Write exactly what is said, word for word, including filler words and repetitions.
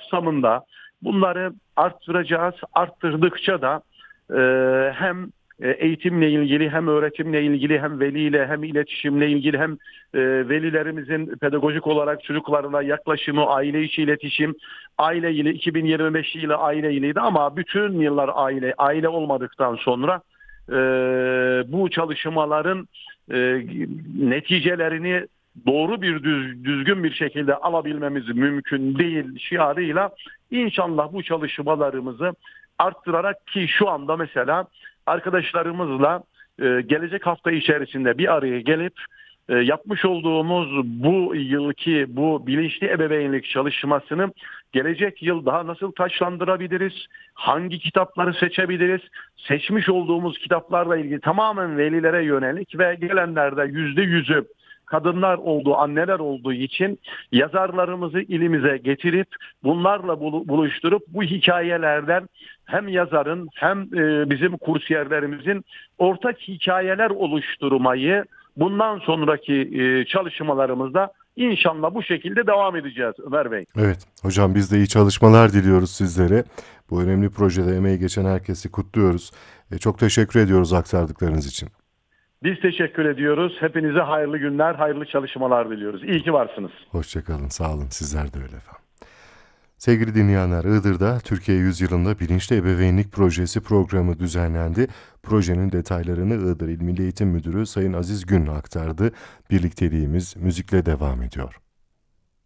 kapsamında bunları arttıracağız. Arttırdıkça da e, hem eğitimle ilgili, hem öğretimle ilgili, hem veliyle, hem iletişimle ilgili, hem e, velilerimizin pedagojik olarak çocuklarına yaklaşımı, aile içi iletişim, aile ile iki bin yirmi beş yılı aile iliydi ama bütün yıllar aile aile olmadıktan sonra e, bu çalışmaların e, neticelerini doğru bir düz, düzgün bir şekilde alabilmemiz mümkün değil şiarıyla inşallah bu çalışmalarımızı arttırarak, ki şu anda mesela arkadaşlarımızla e, gelecek hafta içerisinde bir araya gelip e, yapmış olduğumuz bu yılki bu bilinçli ebeveynlik çalışmasını gelecek yıl daha nasıl taçlandırabiliriz? Hangi kitapları seçebiliriz? Seçmiş olduğumuz kitaplarla ilgili tamamen velilere yönelik ve gelenlerde yüzde yüzü kadınlar olduğu, anneler olduğu için yazarlarımızı ilimize getirip bunlarla buluşturup bu hikayelerden hem yazarın hem bizim kursiyerlerimizin ortak hikayeler oluşturmayı bundan sonraki çalışmalarımızda İnşallah bu şekilde devam edeceğiz Ömer Bey. Evet hocam, biz de iyi çalışmalar diliyoruz sizlere. Bu önemli projede emeği geçen herkesi kutluyoruz. E, çok teşekkür ediyoruz aktardıklarınız için. Biz teşekkür ediyoruz. Hepinize hayırlı günler, hayırlı çalışmalar diliyoruz. İyi ki varsınız. Hoşçakalın, sağ olun. Sizler de öyle efendim. Sevgili dinleyenler, Iğdır'da Türkiye Yüzyılı'nda Bilinçli Ebeveynlik Projesi programı düzenlendi. Projenin detaylarını Iğdır İl Milli Eğitim Müdürü Sayın Aziz Gün aktardı. Birlikteliğimiz müzikle devam ediyor.